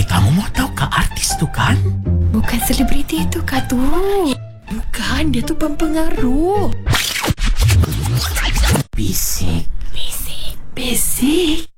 kamu mau tahu ke artis tu kan? Bukan selebriti tu Kak tu. Bukan, dia tu pempengaruh. Bisik. Bisik.